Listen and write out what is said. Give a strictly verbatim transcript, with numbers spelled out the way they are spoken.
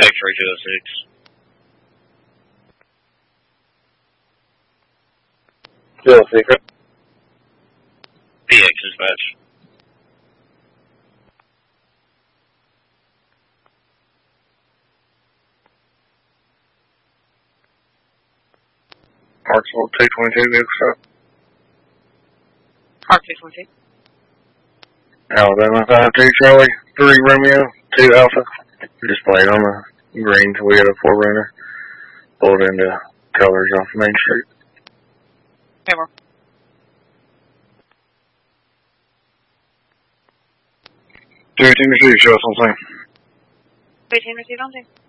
X-ray two oh six. Still a secret. B X dispatch. Hartsville two twenty-two, vehicle stop. Park two twenty-two. Alabama five two Charlie, three Romeo, two Alpha. Displayed on the green Toyota four runner. Pulled into colors off Main Street. Hammer. two eighteen received, show us on scene. eighteen received on scene.